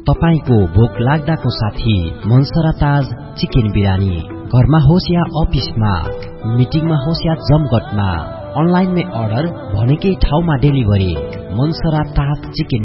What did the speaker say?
तपाईको भोक लाग्दाको साथी मनसरा ताज चिकन बिरानी। घरमा होस् या अफिसमा, मिटिङमा होस् या जमघटमा, अनलाइनमै अर्डर भनेकै ठाउँमा डेलिभरी। मनसरा ताज चिकन